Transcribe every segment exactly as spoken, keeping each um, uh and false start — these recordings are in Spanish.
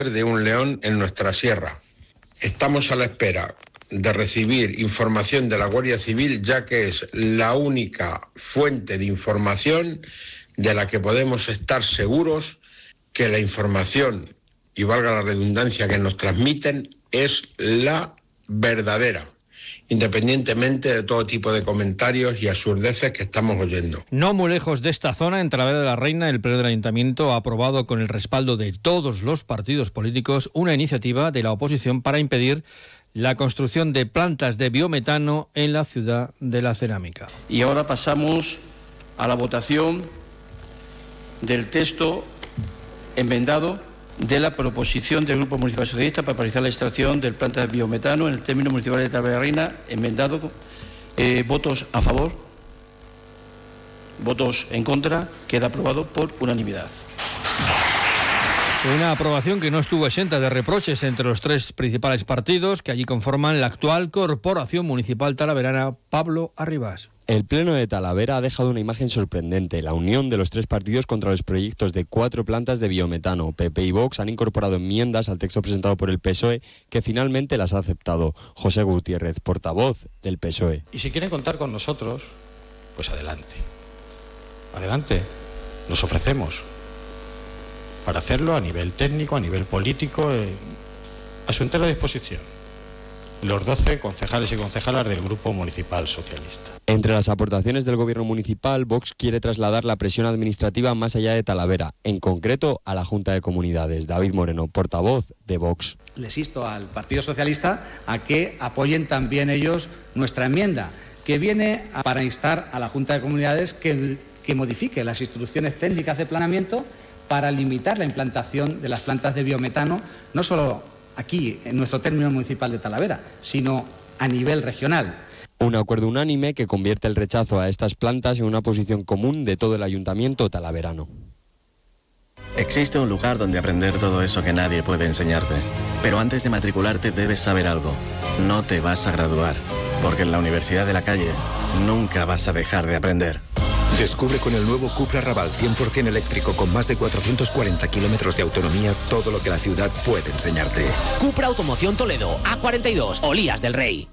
de un león en nuestra sierra. Estamos a la espera de recibir información de la Guardia Civil, ya que es la única fuente de información de la que podemos estar seguros que la información, y valga la redundancia, que nos transmiten es la verdadera, independientemente de todo tipo de comentarios y absurdeces que estamos oyendo. No muy lejos de esta zona, en Talavera de la Reina, el Pleno del Ayuntamiento ha aprobado con el respaldo de todos los partidos políticos una iniciativa de la oposición para impedir la construcción de plantas de biometano en la ciudad de la cerámica. Y ahora pasamos a la votación del texto enmendado de la proposición del Grupo Municipal Socialista para paralizar la extracción del planta de biometano en el término municipal de Talavera de la Reina, enmendado. Eh, ¿Votos a favor? ¿Votos en contra? Queda aprobado por unanimidad. Una aprobación que no estuvo exenta de reproches entre los tres principales partidos que allí conforman la actual Corporación Municipal Talaverana. Pablo Arribas. El Pleno de Talavera ha dejado una imagen sorprendente. La unión de los tres partidos contra los proyectos de cuatro plantas de biometano. P P y Vox han incorporado enmiendas al texto presentado por el P S O E, que finalmente las ha aceptado. José Gutiérrez, portavoz del P S O E. Y si quieren contar con nosotros, pues adelante. Adelante. Nos ofrecemos para hacerlo a nivel técnico, a nivel político, eh, a su entera disposición. Los doce concejales y concejalas del Grupo Municipal Socialista. Entre las aportaciones del Gobierno municipal, Vox quiere trasladar la presión administrativa más allá de Talavera, en concreto a la Junta de Comunidades. David Moreno, portavoz de Vox. Les insto al Partido Socialista a que apoyen también ellos nuestra enmienda, que viene a, para instar a la Junta de Comunidades que, que modifique las instrucciones técnicas de planeamiento para limitar la implantación de las plantas de biometano, no solo aquí, en nuestro término municipal de Talavera, sino a nivel regional. Un acuerdo unánime que convierte el rechazo a estas plantas en una posición común de todo el ayuntamiento talaverano. Existe un lugar donde aprender todo eso que nadie puede enseñarte. Pero antes de matricularte debes saber algo. No te vas a graduar, porque en la Universidad de la Calle nunca vas a dejar de aprender. Descubre con el nuevo Cupra Raval cien por ciento eléctrico con más de cuatrocientos cuarenta kilómetros de autonomía todo lo que la ciudad puede enseñarte. Cupra Automoción Toledo, A cuarenta y dos, Olías del Rey.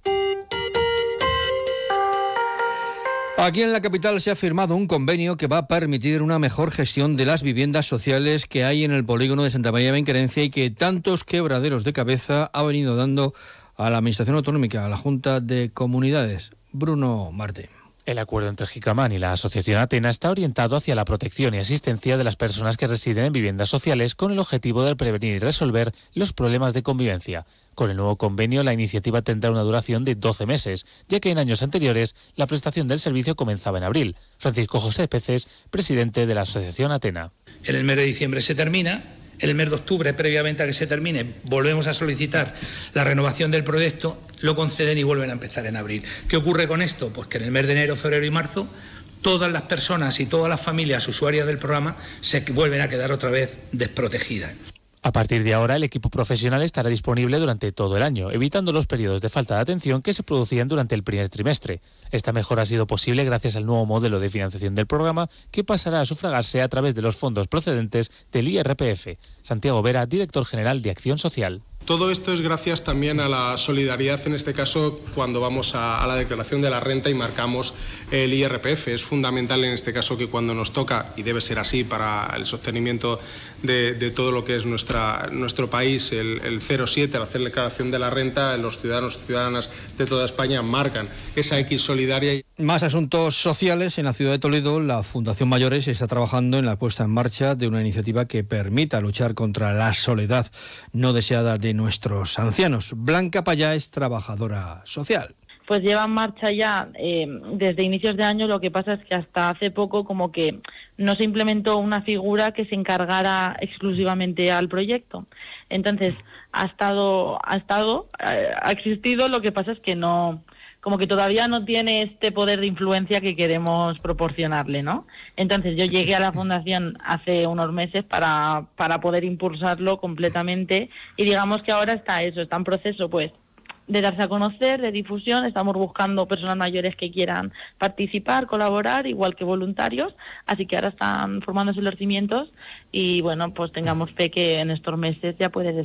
Aquí en la capital se ha firmado un convenio que va a permitir una mejor gestión de las viviendas sociales que hay en el polígono de Santa María de Benquerencia y que tantos quebraderos de cabeza ha venido dando a la Administración Autonómica, a la Junta de Comunidades. Bruno Martín. El acuerdo entre Jicamán y la Asociación Atena está orientado hacia la protección y asistencia de las personas que residen en viviendas sociales con el objetivo de prevenir y resolver los problemas de convivencia. Con el nuevo convenio, la iniciativa tendrá una duración de doce meses, ya que en años anteriores la prestación del servicio comenzaba en abril. Francisco José Peces, presidente de la Asociación Atena. En el mes de diciembre se termina. En el mes de octubre, previamente a que se termine, volvemos a solicitar la renovación del proyecto, lo conceden y vuelven a empezar en abril. ¿Qué ocurre con esto? Pues que en el mes de enero, febrero y marzo, todas las personas y todas las familias usuarias del programa se vuelven a quedar otra vez desprotegidas. A partir de ahora, el equipo profesional estará disponible durante todo el año, evitando los periodos de falta de atención que se producían durante el primer trimestre. Esta mejora ha sido posible gracias al nuevo modelo de financiación del programa, que pasará a sufragarse a través de los fondos procedentes del I R P F. Santiago Vera, director general de Acción Social. Todo esto es gracias también a la solidaridad, en este caso, cuando vamos a, a la declaración de la renta y marcamos el I R P F. Es fundamental en este caso que cuando nos toca, y debe ser así para el sostenimiento de, de todo lo que es nuestra, nuestro país, el, el cero siete, al hacer la declaración de la renta, los ciudadanos y ciudadanas de toda España marcan esa X solidaria. Más asuntos sociales. En la ciudad de Toledo, la Fundación Mayores está trabajando en la puesta en marcha de una iniciativa que permita luchar contra la soledad no deseada de nuestros ancianos. Blanca Payá es trabajadora social. Pues lleva en marcha ya eh, desde inicios de año. Lo que pasa es que hasta hace poco como que no se implementó una figura que se encargara exclusivamente al proyecto. Entonces ha estado, ha estado, eh, ha existido. Lo que pasa es que no, como que todavía no tiene este poder de influencia que queremos proporcionarle, ¿no? Entonces yo llegué a la fundación hace unos meses para para poder impulsarlo completamente y digamos que ahora está eso, está en proceso, pues, de darse a conocer, de difusión. Estamos buscando personas mayores que quieran participar, colaborar, igual que voluntarios, así que ahora están formándose los cimientos y bueno, pues tengamos fe que en estos meses ya puede